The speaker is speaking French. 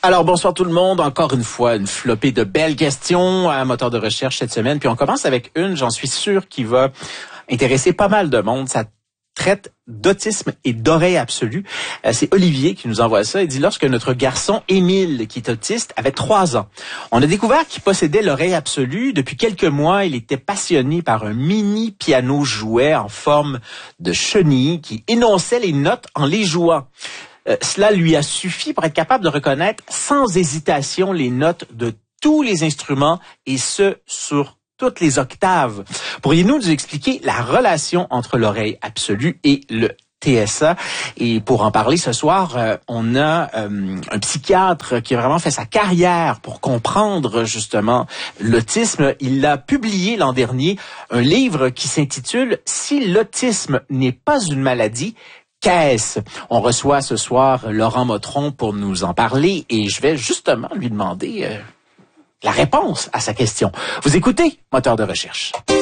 Alors, bonsoir tout le monde. Encore une fois, une flopée de belles questions à Moteur de recherche cette semaine. Puis on commence avec une, j'en suis sûr, qui va intéresser pas mal de monde. Ça traite d'autisme et d'oreille absolue. C'est Olivier qui nous envoie ça. Il dit, lorsque notre garçon Émile, qui est autiste, avait 3 ans, on a découvert qu'il possédait l'oreille absolue. Depuis quelques mois, il était passionné par un mini piano jouet en forme de chenille qui énonçait les notes en les jouant. Cela lui a suffi pour être capable de reconnaître sans hésitation les notes de tous les instruments et ce, sur toutes les octaves. Pourriez-vous nous expliquer la relation entre l'oreille absolue et le TSA? Et pour en parler ce soir, on a un psychiatre qui a vraiment fait sa carrière pour comprendre justement l'autisme. Il a publié l'an dernier un livre qui s'intitule « Si l'autisme n'est pas une maladie », qu'est-ce? On reçoit ce soir Laurent Motron pour nous en parler et je vais justement lui demander la réponse à sa question. Vous écoutez Moteur de recherche.